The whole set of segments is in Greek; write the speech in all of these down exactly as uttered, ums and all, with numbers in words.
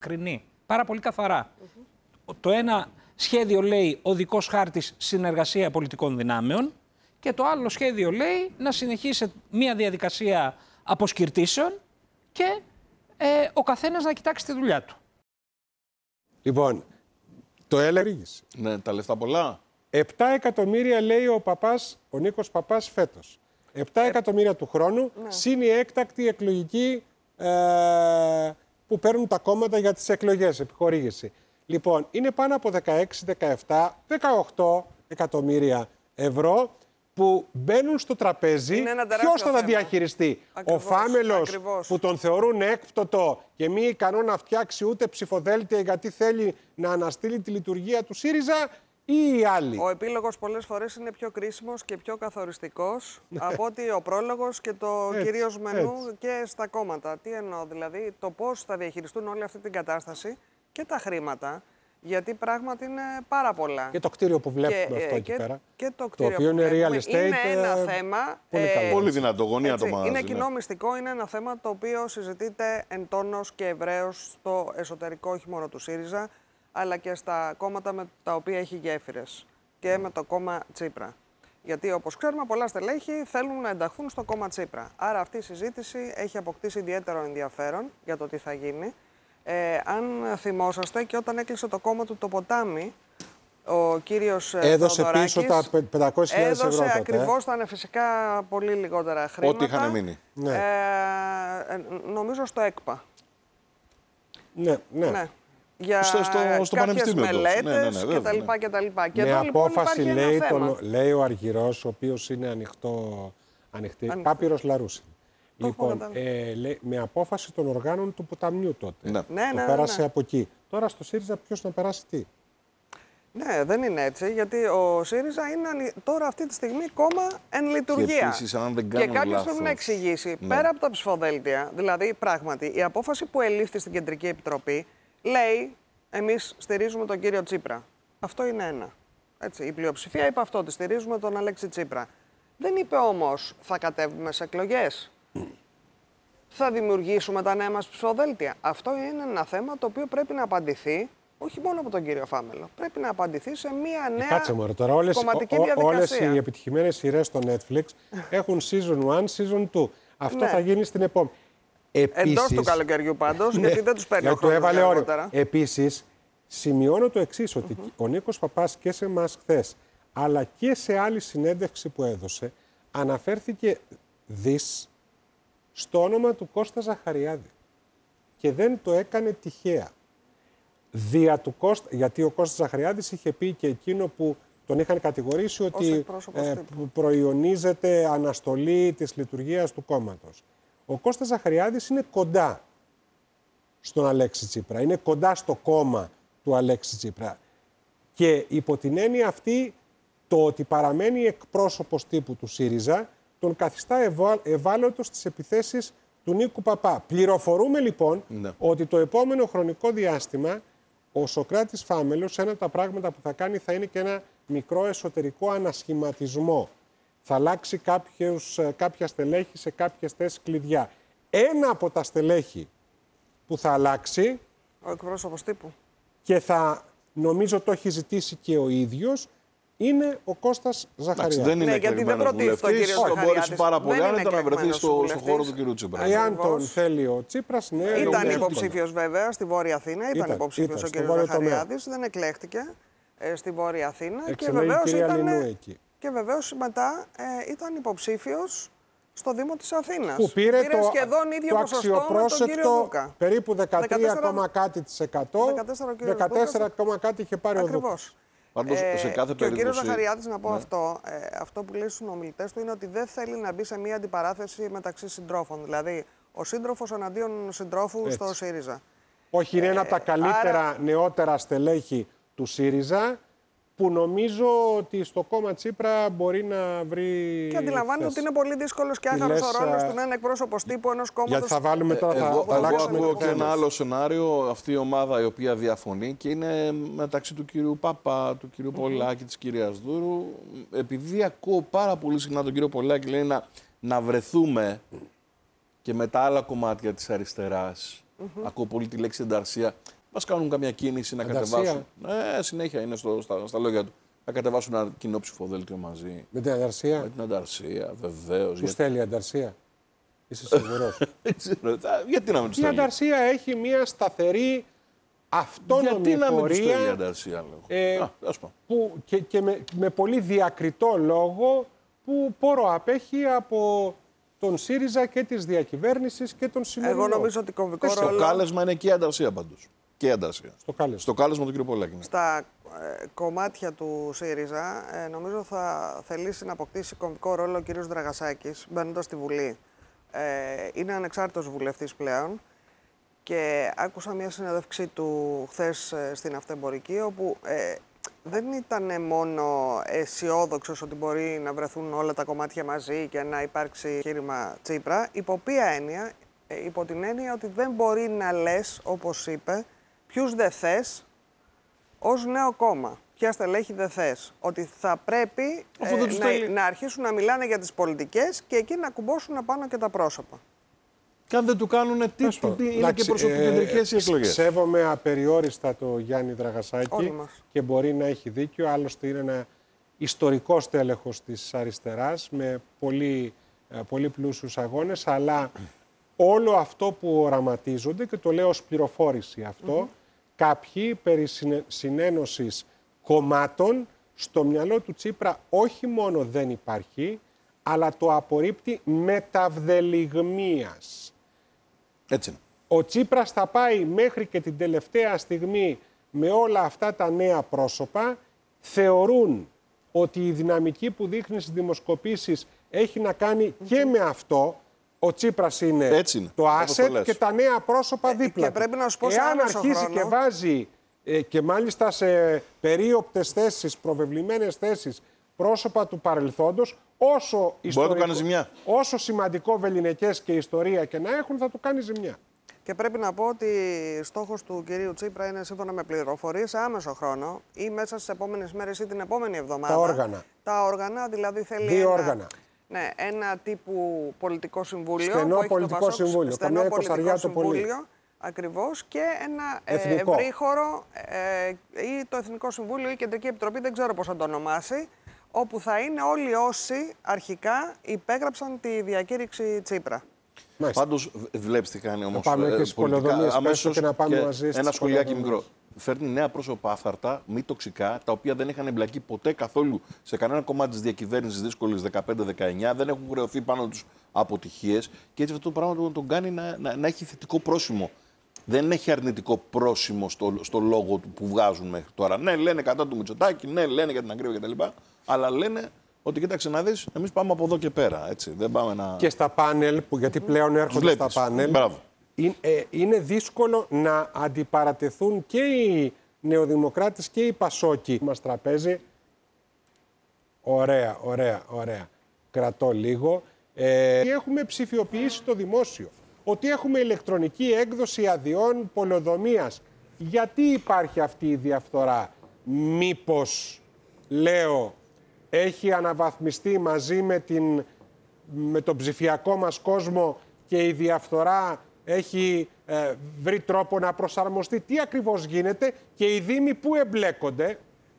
κρινή. Πάρα πολύ καθαρά. Mm-hmm. Το ένα σχέδιο λέει οδικός χάρτης συνεργασία πολιτικών δυνάμεων και το άλλο σχέδιο λέει να συνεχίσει μια διαδικασία αποσκυρτήσεων και ε, ο καθένας να κοιτάξει τη δουλειά του. Λοιπόν, το έλεγε. Ναι, τα λεφτά πολλά. επτά εκατομμύρια λέει ο παπάς, ο Νίκος Παπάς φέτος. επτά εκατομμύρια του χρόνου, ναι. Συν η έκτακτη εκλογική ε, που παίρνουν τα κόμματα για τις εκλογές, επιχορήγηση. Λοιπόν, είναι πάνω από δεκαέξι, δεκαεπτά, δεκαοκτώ εκατομμύρια ευρώ που μπαίνουν στο τραπέζι. Ποιος θα τα διαχειριστεί? Ακριβώς, ο Φάμελος ακριβώς. Που τον θεωρούν έκπτωτο και μη ικανό να φτιάξει ούτε ψηφοδέλτια γιατί θέλει να αναστείλει τη λειτουργία του ΣΥΡΙΖΑ, ή οι άλλοι? Ο επίλογος πολλές φορές είναι πιο κρίσιμος και πιο καθοριστικός από ότι ο πρόλογος και το έτσι, κυρίως μενού έτσι. Και στα κόμματα. Τι εννοώ δηλαδή? Το πώς θα διαχειριστούν όλη αυτή την κατάσταση και τα χρήματα. Γιατί πράγματι είναι πάρα πολλά. Και το κτίριο που βλέπουμε και, αυτό και, εκεί πέρα. Και το κτίριο το οποίο που είναι real estate. Είναι ένα θέμα. Πολύ, ε, πολύ δυνατό, γωνία το μαγαζί. Είναι κοινό μυστικό, είναι ένα θέμα το οποίο συζητείται εντόνως και ευρέως στο εσωτερικό, όχι μόνο του ΣΥΡΙΖΑ, αλλά και στα κόμματα με τα οποία έχει γέφυρες. Και με το κόμμα Τσίπρα. Γιατί όπως ξέρουμε, πολλά στελέχη θέλουν να ενταχθούν στο κόμμα Τσίπρα. Άρα αυτή η συζήτηση έχει αποκτήσει ιδιαίτερο ενδιαφέρον για το τι θα γίνει. Ε, αν θυμόσαστε, και όταν έκλεισε το κόμμα του το ποτάμι, ο κύριος έδωσε πίσω τα πεντακόσιες χιλιάδες ευρώ. Έδωσε τότε, ακριβώς, ε. ήταν φυσικά πολύ λιγότερα χρήματα. Ό,τι είχαν μείνει. Ναι. Ε, νομίζω στο ΕΚΠΑ. Ναι, ναι. ναι. Για στο, στο, στο κάποιες μελέτες ναι, ναι, ναι, κτλ. Ναι. Και, τα λοιπά. Και με εδώ, απόφαση λοιπόν, λέει, τον, λέει ο Αργυρός, ο οποίος είναι ανοιχτό, ανοιχτή, Πάπυρος Λαρούση. Λοιπόν, ε, λέει, με απόφαση των οργάνων του ποταμιού τότε. Ναι. Ναι, το ναι, πέρασε ναι. από εκεί. Τώρα στο ΣΥΡΙΖΑ ποιος να περάσει τι? Ναι, δεν είναι έτσι, γιατί ο ΣΥΡΙΖΑ είναι τώρα αυτή τη στιγμή κόμμα εν λειτουργία. Και, επίσης, αν δεν κάνω και κάποιος λάθος, πρέπει να εξηγήσει, ναι. πέρα από τα ψηφοδέλτια, δηλαδή πράγματι η απόφαση που ελήφθη στην Κεντρική Επιτροπή λέει εμείς στηρίζουμε τον κύριο Τσίπρα. Αυτό είναι ένα. Έτσι, η πλειοψηφία είπε αυτό, ότι στηρίζουμε τον Αλέξη Τσίπρα. Δεν είπε όμως θα κατέβουμε σε εκλογές. Θα δημιουργήσουμε τα νέα μας ψηφοδέλτια. Αυτό είναι ένα θέμα το οποίο πρέπει να απαντηθεί, όχι μόνο από τον κύριο Φάμελο. Πρέπει να απαντηθεί σε μια νέα Κάτσε μωρέ, τώρα όλες, κομματική ό, διαδικασία. Όλες οι επιτυχημένες σειρές στο Netflix έχουν season one, season two. Αυτό ναι. θα γίνει στην επόμενη. Επίσης, εντός του καλοκαιριού πάντως, ναι, γιατί δεν τους παίρνει ο χρόνος. Το έβαλε όριο. Επίσης, σημειώνω το εξής, ότι mm-hmm. ο Νίκος Παπάς και σε εμάς χθες, αλλά και σε άλλη συνέντευξη που έδωσε, αναφέρθηκε δις στο όνομα του Κώστα Ζαχαριάδη. Και δεν το έκανε τυχαία. Δια του Κώστα, γιατί ο Κώστας Ζαχαριάδης είχε πει και εκείνο που τον είχαν κατηγορήσει ότι ε, προϊονίζεται αναστολή της λειτουργίας του κόμματος. Ο Κώστας Ζαχαριάδης είναι κοντά στον Αλέξη Τσίπρα, είναι κοντά στο κόμμα του Αλέξη Τσίπρα. Και υπό την έννοια αυτή, το ότι παραμένει εκπρόσωπος τύπου του ΣΥΡΙΖΑ, τον καθιστά ευάλωτο στις επιθέσεις του Νίκου Παπά. Πληροφορούμε λοιπόν ναι. ότι το επόμενο χρονικό διάστημα ο Σωκράτης Φάμελος, ένα από τα πράγματα που θα κάνει θα είναι και ένα μικρό εσωτερικό ανασχηματισμό. Θα αλλάξει κάποιους, κάποια στελέχη σε κάποιες θέσεις κλειδιά. Ένα από τα στελέχη που θα αλλάξει... Ο εκπρόσωπος τύπου. Και θα, νομίζω το έχει ζητήσει και ο ίδιος, είναι ο Κώστας Ζαχαριάδης. Δεν είναι ναι, γιατί δεν προτίθεται ο κύριος Ζαχαριάδης. Μπορούσε πάρα πολύ άνετα να βρεθεί στο, στο χώρο του κύριου Τσίπρα. Εάν τον θέλει ο Τσίπρας, ναι. Ήταν υποψήφιος βέβαια στη Βόρεια Αθήνα, ήταν, ήταν υποψήφιος ο κύριος Ζαχαριάδης, δεν εκλέχτηκε ε, στη Βόρεια Αθήνα. Και βεβαίως, ήταν, και βεβαίως μετά ε, ήταν υποψήφιος στο Δήμο της Αθήνας. Που πήρε, πήρε το, σχεδόν ίδιο το αξιοπρόσεκτο περίπου δεκατρία, κάτι της εκατό, δεκατέσσερα, κάτι είχε πάρει ακριβώς. ο Δούκας. Πάντως, σε κάθε ε, και ο κύριος Ζαχαριάδης, να πω ναι. αυτό, ε, αυτό που λέει στους συνομιλητές του είναι ότι δεν θέλει να μπει σε μια αντιπαράθεση μεταξύ συντρόφων. Δηλαδή, ο σύντροφος εναντίον συντρόφου έτσι. Στο ΣΥΡΙΖΑ. Όχι, είναι ε, ένα από τα καλύτερα άρα... νεότερα στελέχη του ΣΥΡΙΖΑ, που νομίζω ότι στο κόμμα Τσίπρα μπορεί να βρει. Και αντιλαμβάνεται ότι είναι πολύ δύσκολος και άχαρος ο ρόλος του να είναι εκπρόσωπος τύπου ενός κόμματος. Γιατί θα βάλουμε τώρα, θα, εγώ, θα αλλάξουμε. Εγώ ακούω και ένα άλλο σενάριο, αυτή η ομάδα η οποία διαφωνεί και είναι μεταξύ του κυρίου Πάπα, του κυρίου mm-hmm. Πολάκη, της κυρίας Δούρου. Επειδή ακούω πάρα πολύ συχνά τον κύριο Πολάκη λέει να, να βρεθούμε και με τα άλλα κομμάτια της αριστεράς Mm-hmm. Ακούω πολύ τη λέξη ενταρσία. Μας κάνουν καμιά κίνηση να ενταρσία. κατεβάσουν. Ναι, συνέχεια είναι στο, στα, στα λόγια του. Να κατεβάσουν ένα κοινό ψηφοδέλτιο μαζί. Με την ενταρσία. Με την ενταρσία, βεβαίως. Πού γιατί... στέλνει η ενταρσία. Είσαι σίγουρος? Γιατί να μην του στέλνει? Η ενταρσία έχει μια σταθερή αυτόνομη γιατί να μην του στέλνει η πορεία. ενταρσία, λέω. Ε, Α, που, και και με, με πολύ διακριτό λόγο που πόρο απέχει από τον ΣΥΡΙΖΑ και της διακυβέρνησης και τον σημερινό. Εγώ νομίζω ότι κομβικό Στο ρόλο... κάλεσμα είναι και η ανταρσία πάντως. Και η ανταρσία. Στο κάλεσμα. Στο κάλεσμα του κ. Πολάκη. Στα ε, κομμάτια του ΣΥΡΙΖΑ ε, νομίζω θα θελήσει να αποκτήσει κομβικό ρόλο ο κ. Δραγασάκης μπαίνοντας στη Βουλή. Ε, είναι ανεξάρτητος βουλευτής πλέον και άκουσα μια συνέντευξή του χθες ε, στην Αυτεμπορική, όπου ε, δεν ήταν μόνο αισιόδοξο ότι μπορεί να βρεθούν όλα τα κομμάτια μαζί και να υπάρξει εγχείρημα Τσίπρα. Υπό ποια έννοια? Ε, υπό την έννοια ότι δεν μπορεί να λες, όπως είπε, ποιους δεν θες ως νέο κόμμα. Ποια στελέχη δεν θες. Ότι θα πρέπει ε, να, θέλει... να αρχίσουν να μιλάνε για τις πολιτικές και εκεί να κουμπώσουν απάνω και τα πρόσωπα. Και αν δεν του κάνουν, τι, τι, τι είναι και προσωπικεντρικές οι εκλογές. Σέβομαι απεριόριστα το Γιάννη Δραγασάκη και μπορεί να έχει δίκιο. Άλλωστε είναι ένα ιστορικό στέλεχος της αριστεράς με πολύ, πολύ πλούσιους αγώνες. Αλλά όλο αυτό που οραματίζονται, και το λέω ως πληροφόρηση αυτό, mm-hmm. κάποιοι περί συνένωσης κομμάτων στο μυαλό του Τσίπρα όχι μόνο δεν υπάρχει, αλλά το απορρίπτει μεταυδελιγμίας. Έτσι είναι. Ο Τσίπρας θα πάει μέχρι και την τελευταία στιγμή με όλα αυτά τα νέα πρόσωπα. Θεωρούν ότι η δυναμική που δείχνει στις δημοσκοπήσεις έχει να κάνει mm-hmm. και με αυτό. Ο Τσίπρας είναι, είναι το asset το και τα νέα πρόσωπα ε, δίπλα. Και πρέπει να σου πω εάν αρχίσει χρόνο... και βάζει ε, και μάλιστα σε περίοπτες θέσεις, προβεβλημένες θέσεις, πρόσωπα του παρελθόντος, όσο, ιστορικό, όσο σημαντικό βεληνικές και ιστορία και να έχουν, θα του κάνει ζημιά. Και πρέπει να πω ότι στόχος του κυρίου Τσίπρα είναι, σύμφωνα με πληροφορίες, σε άμεσο χρόνο ή μέσα στις επόμενες μέρες ή την επόμενη εβδομάδα. Τα όργανα. Τα όργανα, δηλαδή θέλει Δύο ένα, όργανα. Ναι, ένα τύπου πολιτικό συμβούλιο. Στενό που πολιτικό Πασόκ, συμβούλιο. Στενό πολιτικό συμβούλιο. Ακριβώς, και ένα ε, ευρύχωρο ε, ή το Εθνικό Συμβούλιο ή η Κεντρική Επιτροπή, δεν ξέρω πώς θα το ονομάσει, όπου θα είναι όλοι όσοι αρχικά υπέγραψαν τη διακήρυξη Τσίπρα. Πάντως βλέπεις τι κάνει όμως. Να πάμε και στις πολεοδομίες, αμέσως και να πάμε και μαζί ένα σχολιάκι μικρό. Φέρνει νέα πρόσωπα άθαρτα, μη τοξικά, τα οποία δεν είχαν εμπλακεί ποτέ καθόλου σε κανένα κομμάτι της διακυβέρνησης δύσκολης δεκαπέντε δεκαεννιά, δεν έχουν χρεωθεί πάνω τους αποτυχίες και έτσι αυτό το πράγμα τον κάνει να, να, να έχει θετικό πρόσημο. Δεν έχει αρνητικό πρόσημο στο, στο λόγο του που βγάζουν μέχρι τώρα. Ναι, λένε κατά του Μητσοτάκη, ναι, λένε για την ακρίβεια κτλ. Αλλά λένε ότι κοίταξε να δεις, εμείς πάμε από εδώ και πέρα. Έτσι. Δεν πάμε να... Και στα πάνελ, που γιατί πλέον έρχονται στα πάνελ, είναι, ε, είναι δύσκολο να αντιπαρατεθούν και οι νεοδημοκράτες και οι Πασόκοι. Μας τραπέζι. Ωραία, ωραία, ωραία. Κρατώ λίγο. Ε, έχουμε ψηφιοποιήσει το δημόσιο. Ότι έχουμε ηλεκτρονική έκδοση αδειών πολεοδομίας. Γιατί υπάρχει αυτή η διαφθορά? Μήπως, λέω, έχει αναβαθμιστεί μαζί με, την, με τον ψηφιακό μας κόσμο και η διαφθορά έχει ε, βρει τρόπο να προσαρμοστεί? Τι ακριβώς γίνεται και οι δήμοι πού εμπλέκονται?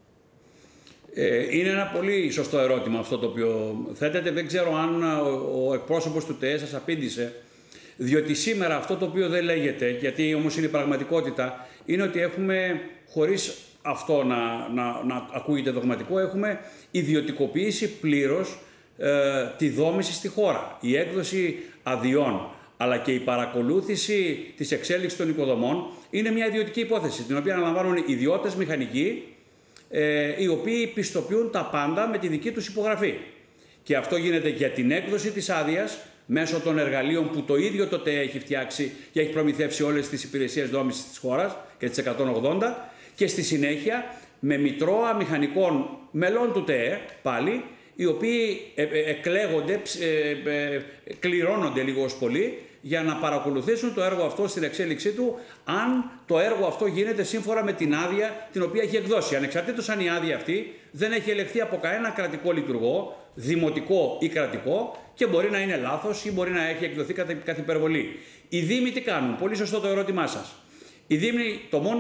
Ε, είναι ένα πολύ σωστό ερώτημα αυτό το οποίο θέτετε. Δεν ξέρω αν ο, ο εκπρόσωπος του ΤΕΕ σας απήντησε. Διότι σήμερα αυτό το οποίο δεν λέγεται, γιατί όμως είναι η πραγματικότητα, είναι ότι έχουμε, χωρίς αυτό να, να, να ακούγεται δογματικό, έχουμε ιδιωτικοποιήσει πλήρως ε, τη δόμηση στη χώρα. Η έκδοση αδειών, αλλά και η παρακολούθηση της εξέλιξης των οικοδομών είναι μια ιδιωτική υπόθεση, την οποία αναλαμβάνουν ιδιώτες μηχανικοί, ε, οι οποίοι πιστοποιούν τα πάντα με τη δική τους υπογραφή. Και αυτό γίνεται για την έκδοση της άδειας, μέσω των εργαλείων που το ίδιο το ΤΕΕ έχει φτιάξει και έχει προμηθεύσει όλες τις υπηρεσίες δόμησης της χώρας και τις εκατόν ογδόντα, και στη συνέχεια με μητρώα μηχανικών μελών του ΤΕΕ πάλι, οι οποίοι εκλέγονται, κληρώνονται λίγο ως πολύ για να παρακολουθήσουν το έργο αυτό στην εξέλιξή του, αν το έργο αυτό γίνεται σύμφωνα με την άδεια την οποία έχει εκδώσει. Ανεξαρτήτως αν η άδεια αυτή δεν έχει ελεγχθεί από κανένα κρατικό λειτουργό, δημοτικό ή κρατικό, και μπορεί να είναι λάθος ή μπορεί να έχει εκδοθεί κατά υπερβολή. Οι Δήμοι τι κάνουν? Πολύ σωστό το ερώτημά σας. Οι Δήμοι, το μόνο